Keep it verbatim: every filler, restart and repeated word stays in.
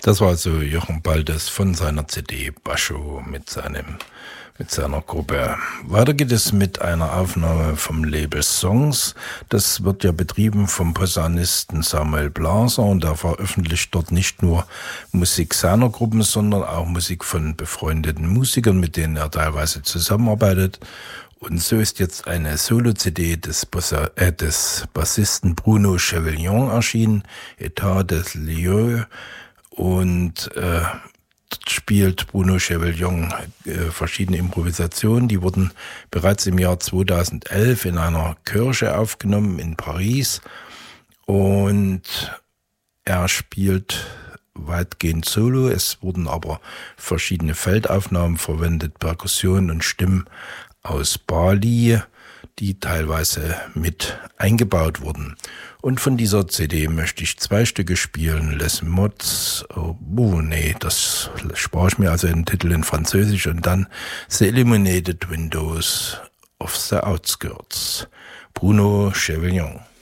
Das war also Jochen Baldes von seiner C D Bascho mit seinem mit seiner Gruppe. Weiter geht es mit einer Aufnahme vom Label Songs. Das wird ja betrieben vom Posaunisten Samuel Blaser und er veröffentlicht dort nicht nur Musik seiner Gruppen, sondern auch Musik von befreundeten Musikern, mit denen er teilweise zusammenarbeitet. Und so ist jetzt eine Solo-C D des, Bossa, äh, des Bassisten Bruno Chevillon erschienen, État des Lieux, und äh, dort spielt Bruno Chevillon äh, verschiedene Improvisationen. Die wurden bereits im Jahr zweitausendelf in einer Kirche aufgenommen in Paris und er spielt weitgehend solo. Es wurden aber verschiedene Feldaufnahmen verwendet, Perkussionen und Stimmen aus Bali, die teilweise mit eingebaut wurden. Und von dieser C D möchte ich zwei Stücke spielen. Les Mots, oh, oh nee, das spare ich mir, also den Titel in Französisch, und dann The Illuminated Windows of the Outskirts. Bruno Chevillon.